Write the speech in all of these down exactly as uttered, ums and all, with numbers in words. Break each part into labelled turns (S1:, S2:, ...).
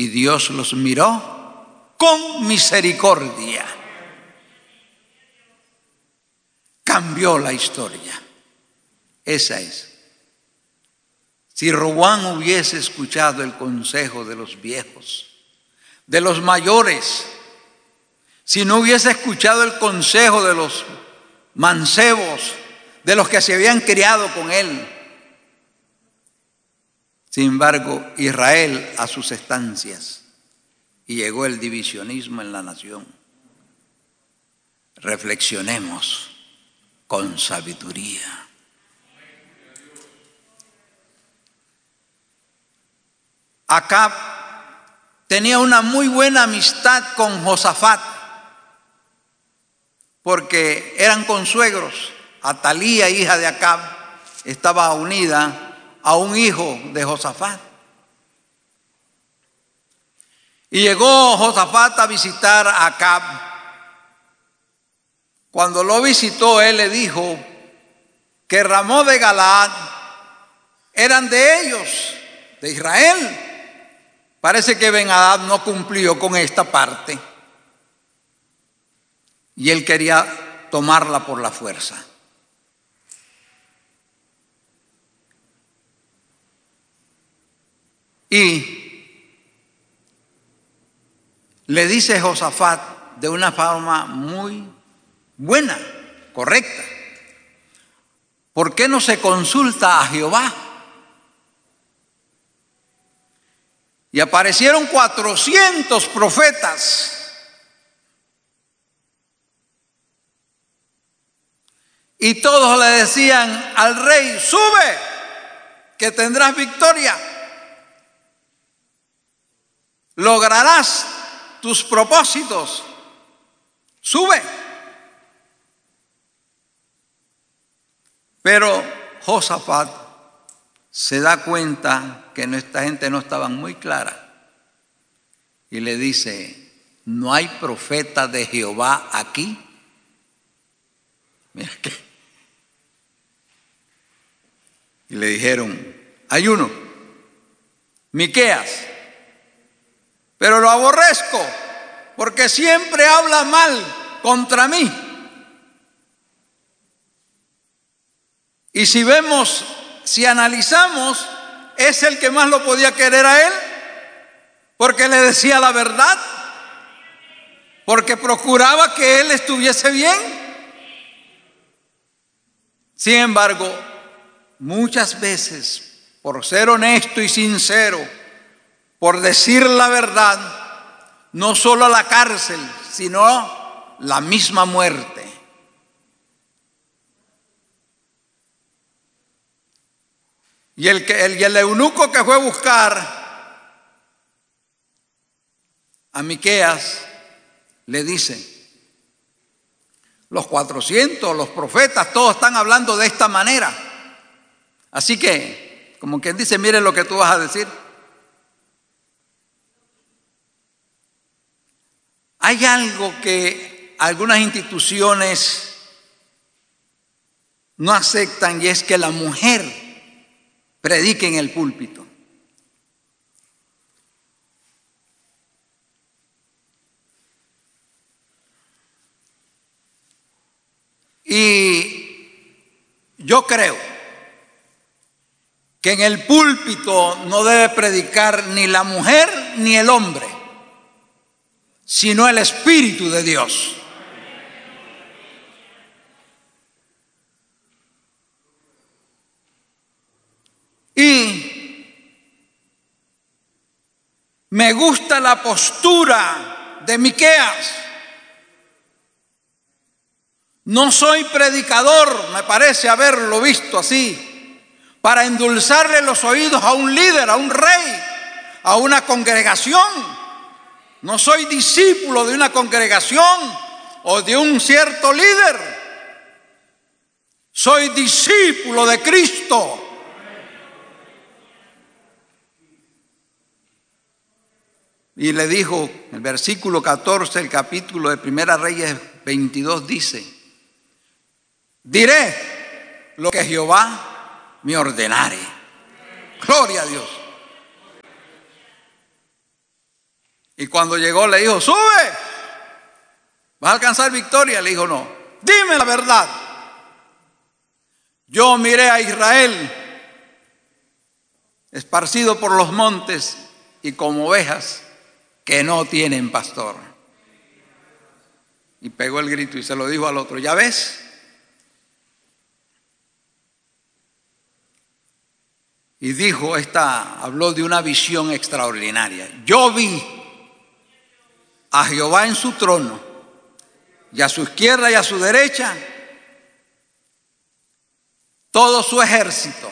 S1: y Dios los miró con misericordia. Cambió la historia. Esa es. Si Roboam hubiese escuchado el consejo de los viejos, de los mayores, si no hubiese escuchado el consejo de los mancebos, de los que se habían criado con él. Sin embargo, Israel a sus estancias, y llegó el divisionismo en la nación. Reflexionemos con sabiduría. Acab tenía una muy buena amistad con Josafat, porque eran consuegros. Atalía, hija de Acab, estaba unida a un hijo de Josafat. Y llegó Josafat a visitar a Acab. Cuando lo visitó, él le dijo que Ramón de Galaad eran de ellos, de Israel. Parece que Ben-Hadad no cumplió con esta parte y él quería tomarla por la fuerza. Y le dice Josafat de una forma muy buena, correcta: ¿por qué no se consulta a Jehová? Y aparecieron cuatrocientos profetas. Y todos le decían al rey: sube, que tendrás victoria. Lograrás tus propósitos. Sube. Pero Josafat se da cuenta que esta gente no estaba muy clara y le dice: ¿no hay profeta de Jehová aquí? Mira que. Y le dijeron: hay uno, Miqueas, pero lo aborrezco porque siempre habla mal contra mí. Y si vemos, si analizamos, es el que más lo podía querer a él, porque le decía la verdad, porque procuraba que él estuviese bien. Sin embargo, muchas veces, por ser honesto y sincero, por decir la verdad, no solo la cárcel, sino la misma muerte. Y el, que, el, y el eunuco que fue a buscar a Miqueas le dice: los cuatrocientos, los profetas, todos están hablando de esta manera. Así que, como quien dice, mire lo que tú vas a decir. Hay algo que algunas instituciones no aceptan, y es que la mujer predique en el púlpito. Y yo creo que en el púlpito no debe predicar ni la mujer ni el hombre, sino el Espíritu de Dios. Y me gusta la postura de Miqueas. No soy predicador, me parece haberlo visto así, para endulzarle los oídos a un líder, a un rey, a una congregación. No soy discípulo de una congregación o de un cierto líder. Soy discípulo de Cristo. Y le dijo, el versículo catorce, el capítulo de Primera Reyes veintidós dice: diré lo que Jehová me ordenare. Gloria a Dios. Y cuando llegó le dijo, sube, vas a alcanzar victoria. Le dijo, no, dime la verdad. Yo miré a Israel esparcido por los montes y como ovejas que no tienen pastor. Y pegó el grito y se lo dijo al otro, ¿ya ves? Y dijo, esta, habló de una visión extraordinaria. Yo vi a Jehová en su trono y a su izquierda y a su derecha todo su ejército.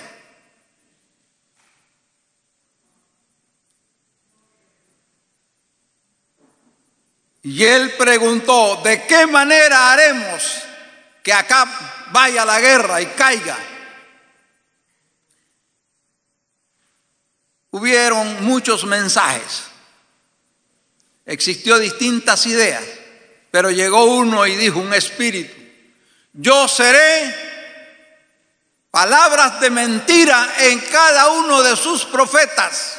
S1: Y él preguntó, ¿de qué manera haremos que acá vaya la guerra y caiga? Hubieron muchos mensajes, existió distintas ideas, pero llegó uno y dijo un espíritu, yo seré palabras de mentira en cada uno de sus profetas.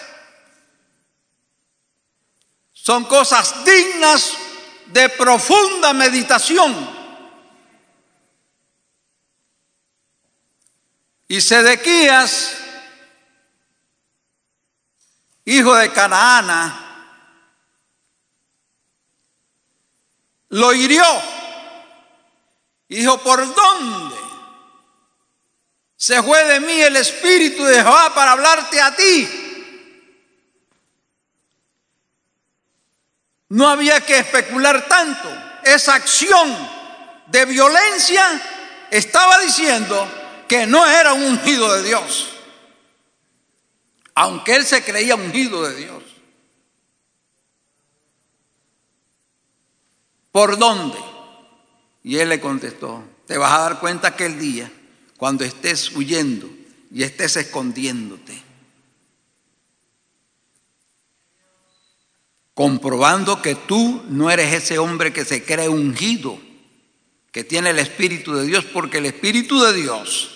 S1: Son cosas dignas de profunda meditación. Y Sedequías, hijo de Canaana, lo hirió. Dijo, ¿por dónde se fue de mí el espíritu de Jehová para hablarte a ti? No había que especular tanto. Esa acción de violencia estaba diciendo que no era un ungido de Dios, aunque él se creía ungido de Dios. ¿Por dónde? Y él le contestó, te vas a dar cuenta aquel día cuando estés huyendo y estés escondiéndote, comprobando que tú no eres ese hombre que se cree ungido, que tiene el Espíritu de Dios, porque el Espíritu de Dios,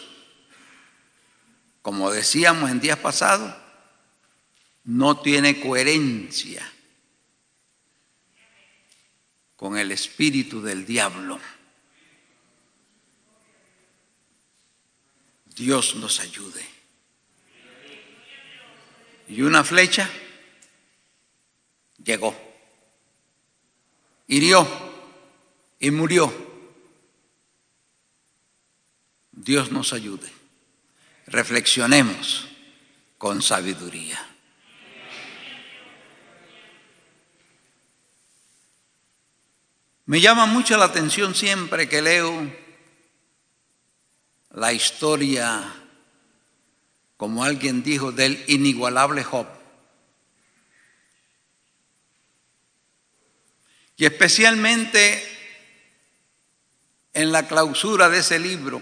S1: como decíamos en días pasados, no tiene coherencia con el espíritu del diablo. Dios nos ayude. Y una flecha llegó, hirió y murió. Dios nos ayude. Reflexionemos con sabiduría. Me llama mucho la atención siempre que leo la historia, como alguien dijo, del inigualable Job. Y especialmente en la clausura de ese libro,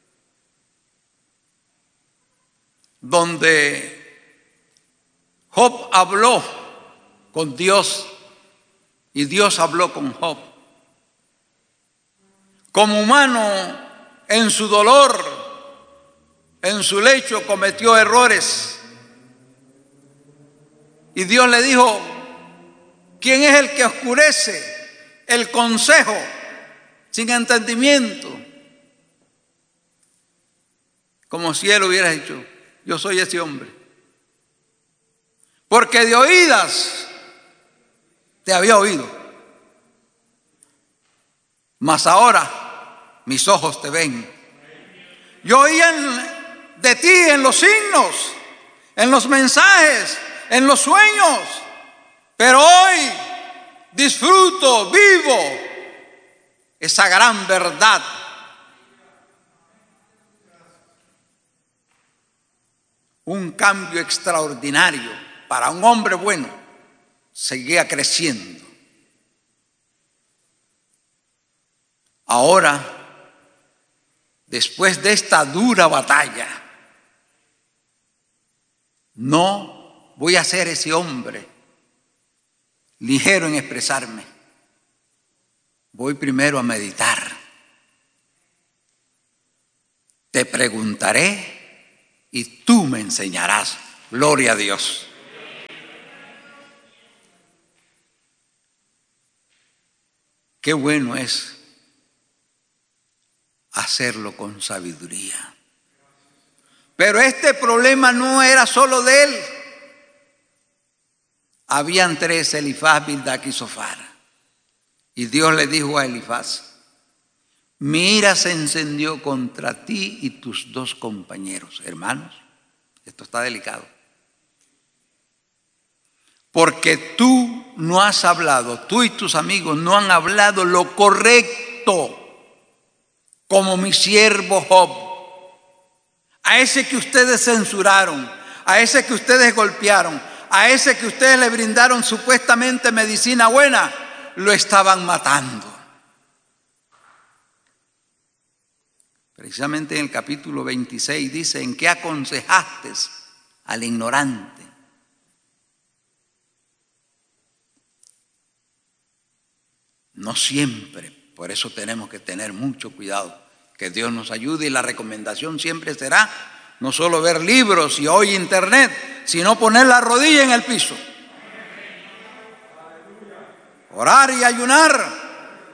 S1: donde Job habló con Dios y Dios habló con Job. Como humano, en su dolor, en su lecho, cometió errores. Y Dios le dijo, ¿quién es el que oscurece el consejo sin entendimiento? Como si él hubiera dicho, yo soy ese hombre. Porque de oídas te había oído, mas ahora mis ojos te ven. Yo oía de ti en los signos, en los mensajes, en los sueños, pero hoy disfruto, vivo esa gran verdad. Un cambio extraordinario para un hombre bueno. Seguía creciendo. Ahora, después de esta dura batalla, no voy a ser ese hombre ligero en expresarme. Voy primero a meditar. Te preguntaré y tú me enseñarás. Gloria a Dios. qué bueno es hacerlo con sabiduría. Pero este problema no era solo de él. Habían tres, Elifaz, Bildad y Zofar. Y Dios le dijo a Elifaz: mi ira se encendió contra ti y tus dos compañeros. Hermanos, esto está delicado. Porque tú no has hablado, tú y tus amigos no han hablado lo correcto, como mi siervo Job. A ese que ustedes censuraron, a ese que ustedes golpearon, a ese que ustedes le brindaron supuestamente medicina buena, lo estaban matando. Precisamente en el capítulo veintiséis dice: ¿en qué aconsejaste al ignorante? No siempre, por eso tenemos que tener mucho cuidado. Que Dios nos ayude, y la recomendación siempre será no solo ver libros y hoy internet, sino poner la rodilla en el piso. Orar y ayunar.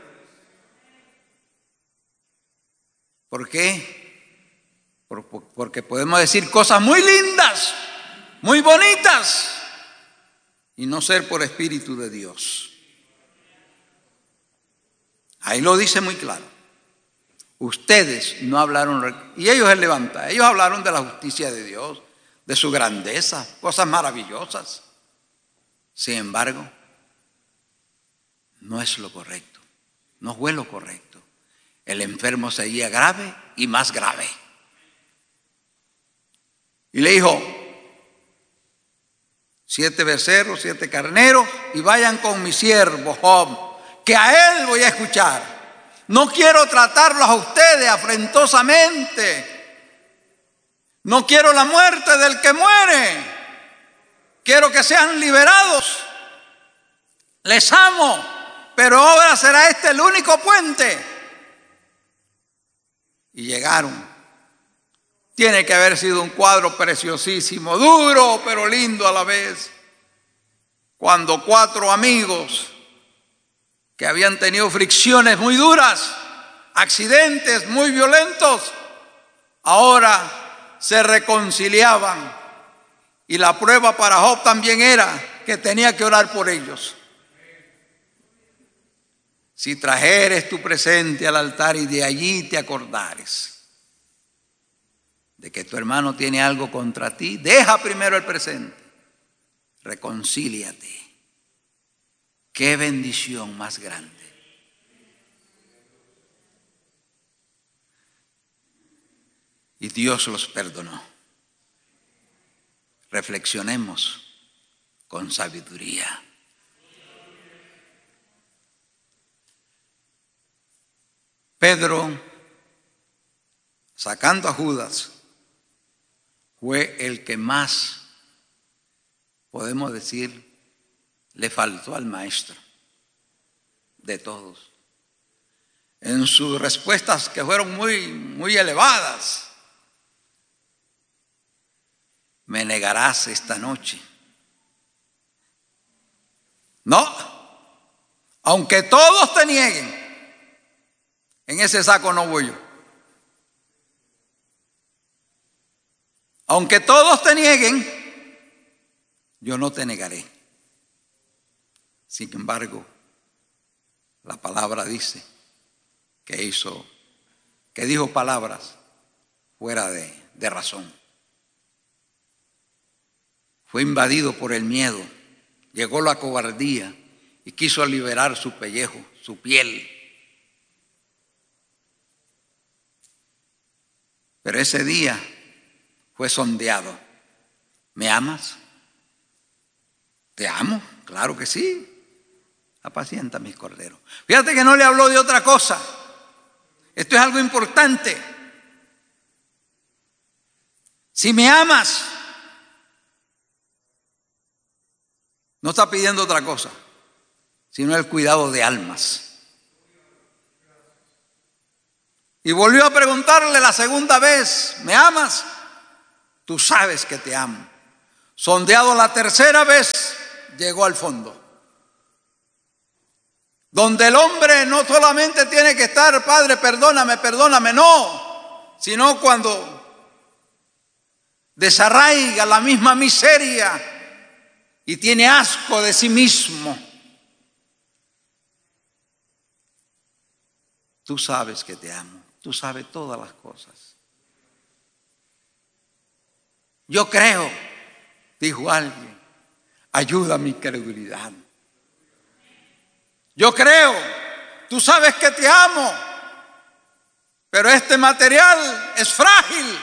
S1: ¿Por qué? Porque podemos decir cosas muy lindas, muy bonitas, y no ser por Espíritu de Dios. Ahí lo dice muy claro. Ustedes no hablaron, y ellos se levantan, ellos hablaron de la justicia de Dios, de su grandeza, cosas maravillosas. Sin embargo, no es lo correcto, no fue lo correcto. El enfermo seguía grave y más grave. Y le dijo: siete becerros, siete carneros, y vayan con mi siervo Job, que a él voy a escuchar. No quiero tratarlos a ustedes afrentosamente. No quiero la muerte del que muere. Quiero que sean liberados. Les amo, pero ahora será este el único puente. Y llegaron. Tiene que haber sido un cuadro preciosísimo, duro pero lindo a la vez. Cuando cuatro amigos que habían tenido fricciones muy duras, accidentes muy violentos, ahora se reconciliaban. Y la prueba para Job también era que tenía que orar por ellos. Si trajeres tu presente al altar y de allí te acordares de que tu hermano tiene algo contra ti, deja primero el presente, reconcíliate. Qué bendición más grande. Y Dios los perdonó. Reflexionemos con sabiduría. Pedro, sacando a Judas, fue el que más, podemos decir, le faltó al maestro de todos. En sus respuestas, que fueron muy, muy elevadas: me negarás esta noche. No, aunque todos te nieguen, en ese saco no voy yo. Aunque todos te nieguen, yo no te negaré. Sin embargo, la palabra dice que hizo, que dijo palabras fuera de, de razón. Fue invadido por el miedo, llegó la cobardía y quiso liberar su pellejo, su piel. Pero ese día fue sondeado. ¿Me amas? ¿Te amo? Claro que sí. Apacienta mis corderos. Fíjate que no le habló de otra cosa. Esto es algo importante. Si me amas, no está pidiendo otra cosa, sino el cuidado de almas. Y volvió a preguntarle la segunda vez: ¿me amas? Tú sabes que te amo. Sondeado la tercera vez, llegó al fondo. donde el hombre no solamente tiene que estar, Padre, perdóname, perdóname, no, sino cuando desarraiga la misma miseria y tiene asco de sí mismo. Tú sabes que te amo, tú sabes todas las cosas. Yo creo, dijo alguien, ayuda a mi credulidad. Yo creo, tú sabes que te amo, pero este material es frágil.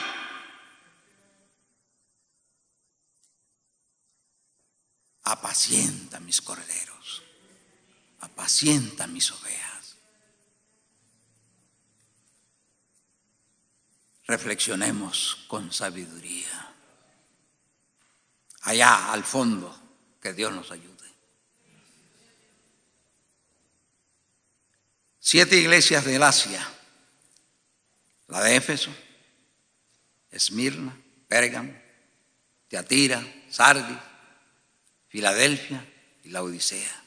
S1: Apacienta mis corderos, apacienta mis ovejas. Reflexionemos con sabiduría. Allá al fondo, que Dios nos ayude. Siete iglesias del Asia: la de Éfeso, Esmirna, Pérgamo, Tiatira, Sardis, Filadelfia y la Odisea.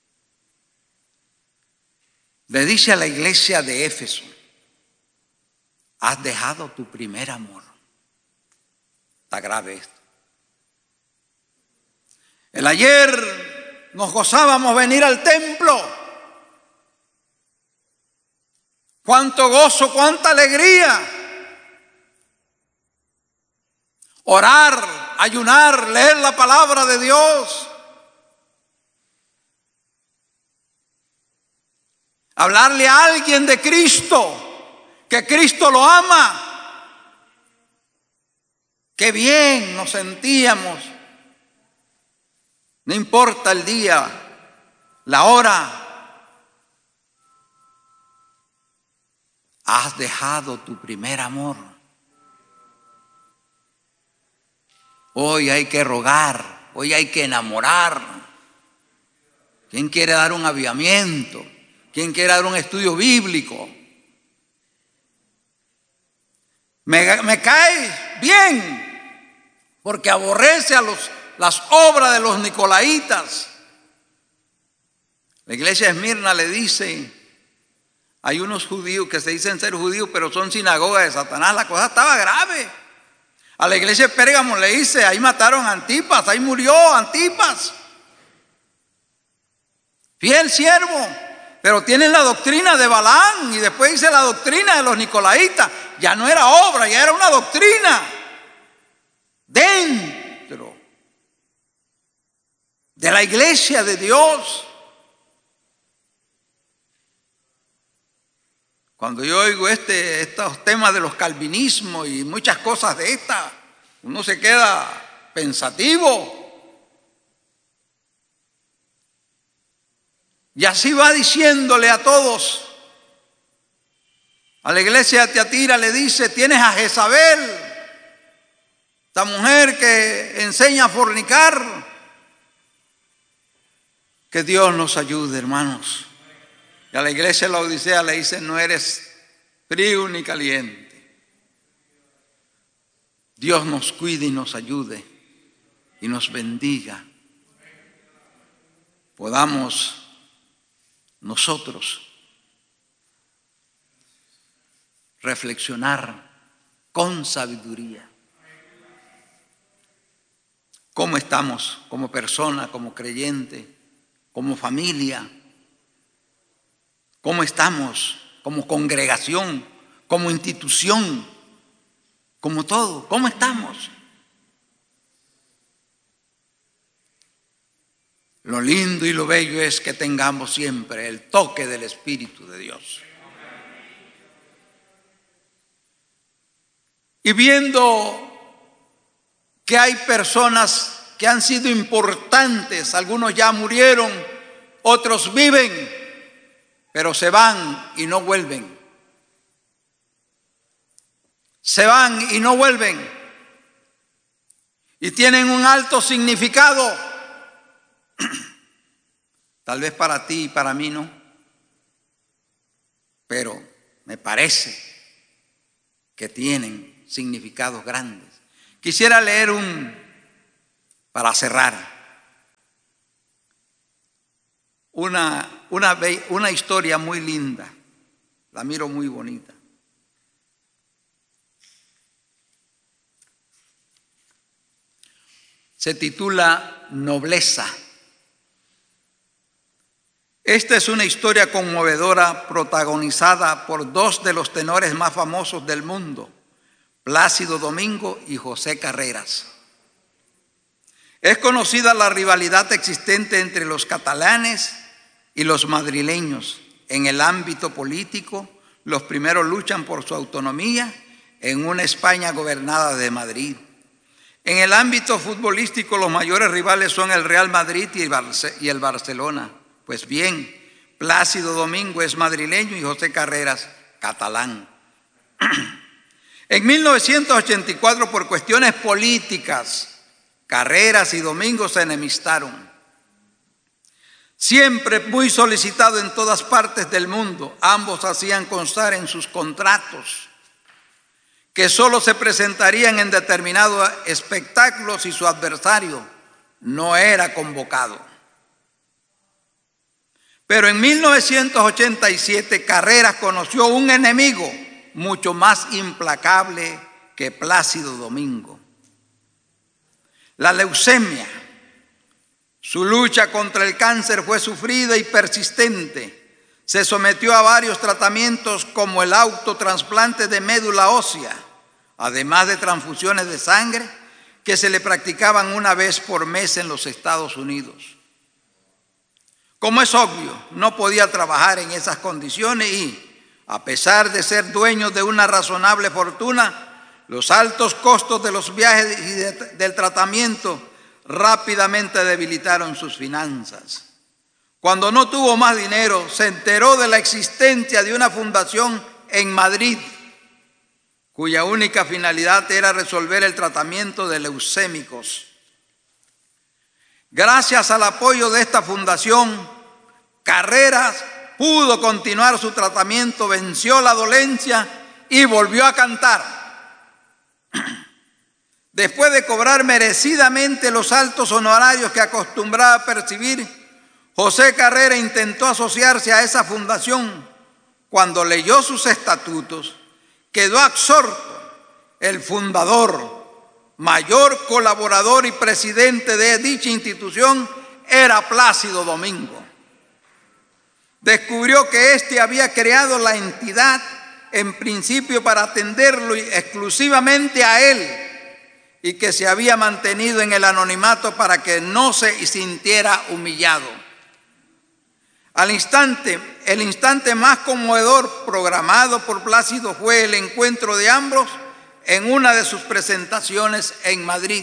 S1: Le dice a la iglesia de Éfeso: has dejado tu primer amor. Está grave esto. El ayer nos gozábamos venir al templo. Cuánto gozo, cuánta alegría. Orar, ayunar, leer la palabra de Dios. Hablarle a alguien de Cristo, que Cristo lo ama. Qué bien nos sentíamos. No importa el día, la hora. Has dejado tu primer amor. Hoy hay que rogar, hoy hay que enamorar. ¿Quién quiere dar un avivamiento? ¿Quién quiere dar un estudio bíblico? Me, me cae bien, porque aborrece a los, las obras de los nicolaitas. La iglesia de Esmirna le dice: hay unos judíos que se dicen ser judíos, pero son sinagoga de Satanás. La cosa estaba grave. A la iglesia de Pérgamo le dice: ahí mataron a Antipas, ahí murió Antipas. Fiel siervo, pero tienen la doctrina de Balaam, y después dice la doctrina de los nicolaitas. Ya no era obra, ya era una doctrina. Dentro de la iglesia de Dios. Cuando yo oigo este, estos temas de los calvinismos y muchas cosas de esta, uno se queda pensativo. Y así va diciéndole a todos. A la iglesia de Tiatira le dice: tienes a Jezabel, esta mujer que enseña a fornicar. Que Dios nos ayude, hermanos. Y a la iglesia de la Odisea le dice: no eres frío ni caliente. Dios nos cuide y nos ayude y nos bendiga. Podamos nosotros reflexionar con sabiduría. ¿Cómo estamos como persona, como creyente, como familia? ¿Cómo estamos como congregación, como institución, como todo? ¿Cómo estamos? Lo lindo y lo bello es que tengamos siempre el toque del Espíritu de Dios. Y viendo que hay personas que han sido importantes, algunos ya murieron, otros viven, pero se van y no vuelven. Se van y no vuelven. Y tienen un alto significado. Tal vez para ti y para mí no. Pero me parece que tienen significados grandes. Quisiera leer un, para cerrar, una, una, una historia muy linda, la miro muy bonita. Se titula Nobleza. Esta es una historia conmovedora protagonizada por dos de los tenores más famosos del mundo, Plácido Domingo y José Carreras. Es conocida la rivalidad existente entre los catalanes y los madrileños. En el ámbito político, los primeros luchan por su autonomía en una España gobernada de Madrid. En el ámbito futbolístico, los mayores rivales son el Real Madrid y el Barcelona. Pues bien, Plácido Domingo es madrileño y José Carreras catalán. En mil novecientos ochenta y cuatro, por cuestiones políticas, Carreras y Domingo se enemistaron. Siempre muy solicitado en todas partes del mundo, ambos hacían constar en sus contratos que solo se presentarían en determinados espectáculos si su adversario no era convocado. Pero en mil novecientos ochenta y siete, Carreras conoció un enemigo mucho más implacable que Plácido Domingo: la leucemia. Su lucha contra el cáncer fue sufrida y persistente. Se sometió a varios tratamientos como el autotrasplante de médula ósea, además de transfusiones de sangre que se le practicaban una vez por mes en los Estados Unidos. Como es obvio, no podía trabajar en esas condiciones y, a pesar de ser dueño de una razonable fortuna, los altos costos de los viajes y de, del tratamiento rápidamente debilitaron sus finanzas. Cuando no tuvo más dinero, se enteró de la existencia de una fundación en Madrid, cuya única finalidad era resolver el tratamiento de leucémicos. Gracias al apoyo de esta fundación, Carreras pudo continuar su tratamiento, venció la dolencia y volvió a cantar. Después de cobrar merecidamente los altos honorarios que acostumbraba a percibir, José Carreras intentó asociarse a esa fundación. Cuando leyó sus estatutos, quedó absorto. El fundador, mayor colaborador y presidente de dicha institución era Plácido Domingo. Descubrió que éste había creado la entidad en principio para atenderlo exclusivamente a él y que se había mantenido en el anonimato para que no se sintiera humillado. Al instante, el instante más conmovedor programado por Plácido fue el encuentro de ambos en una de sus presentaciones en Madrid.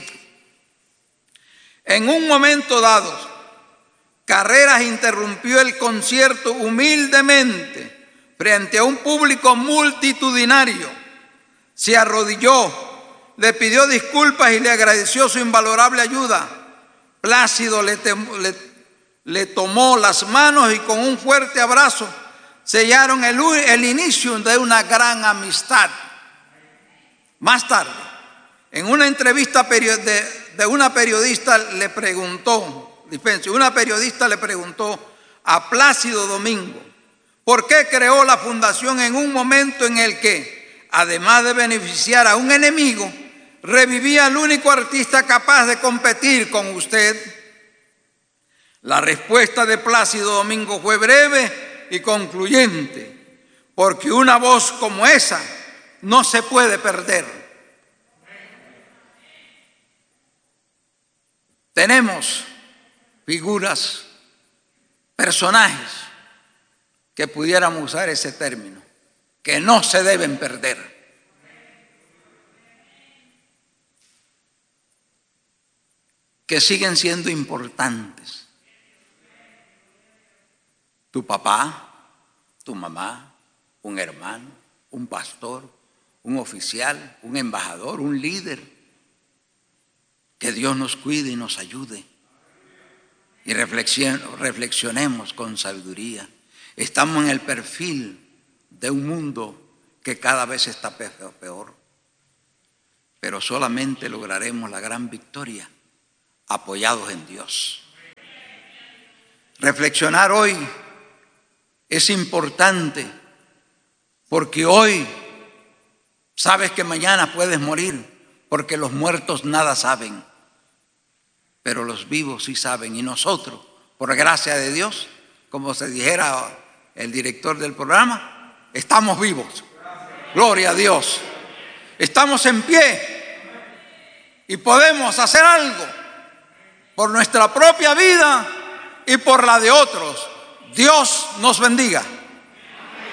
S1: En un momento dado, Carreras interrumpió el concierto humildemente frente a un público multitudinario. Se arrodilló, le pidió disculpas y le agradeció su invalorable ayuda. Plácido le, le, le tomó las manos y con un fuerte abrazo sellaron el, el inicio de una gran amistad. Más tarde, en una entrevista de, de una periodista le preguntó, dispense, una periodista le preguntó a Plácido Domingo por qué creó la fundación en un momento en el que, además de beneficiar a un enemigo, revivía al único artista capaz de competir con usted. La respuesta de Plácido Domingo fue breve y concluyente, porque una voz como esa no se puede perder. Tenemos figuras, personajes que pudiéramos usar ese término, que no se deben perder. Que siguen siendo importantes. Tu papá, tu mamá, un hermano, un pastor, un oficial, un embajador, un líder. Que Dios nos cuide y nos ayude. Y reflexionemos con sabiduría. Estamos en el perfil de un mundo que cada vez está peor. Pero solamente lograremos la gran victoria apoyados en Dios. Reflexionar hoy es importante porque hoy sabes que mañana puedes morir, porque los muertos nada saben, pero los vivos sí saben. Y nosotros, por gracia de Dios, como se dijera el director del programa, estamos vivos. Gloria a Dios. Estamos en pie y podemos hacer algo por nuestra propia vida y por la de otros. Dios nos bendiga.